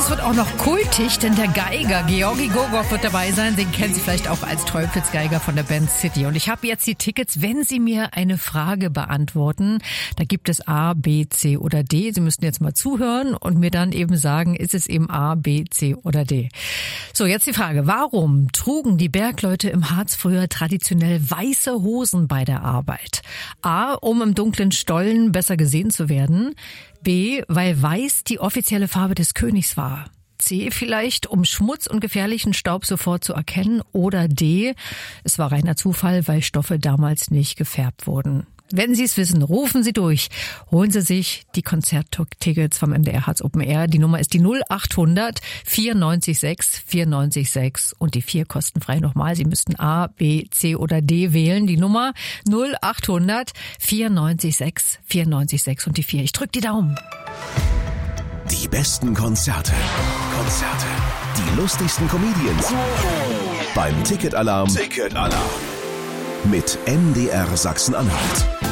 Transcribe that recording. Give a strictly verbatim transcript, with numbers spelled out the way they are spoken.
es wird auch noch kultig, denn der Geiger Georgi Gogov wird dabei sein. Den kennen Sie vielleicht auch als Teufelsgeiger von der Band City. Und ich habe jetzt die Tickets, wenn Sie mir eine Frage beantworten. Da gibt es A, B, C oder D. Sie müssten jetzt mal zuhören und mir dann eben sagen, ist es eben A, B, C oder D. So, jetzt die Frage. Warum trugen die Bergleute im Harz früher traditionell weiße Hosen bei der Arbeit? A, um im dunklen Stollen besser gesehen zu werden. B, weil weiß die offizielle Farbe des Königs war. C, vielleicht, um Schmutz und gefährlichen Staub sofort zu erkennen. Oder D, es war reiner Zufall, weil Stoffe damals nicht gefärbt wurden. Wenn Sie es wissen, rufen Sie durch. Holen Sie sich die Konzerttickets vom M D R Harz Open Air. Die Nummer ist die null acht hundert vierundneunzig sechs vierundneunzig sechs und die vier kostenfrei nochmal. Sie müssten A, B, C oder D wählen. Die Nummer null acht hundert vierundneunzig sechs vierundneunzig sechs und die vier. Ich drück die Daumen. Die besten Konzerte. Konzerte. Die lustigsten Comedians. Beim Ticketalarm. Ticketalarm. Mit M D R Sachsen-Anhalt.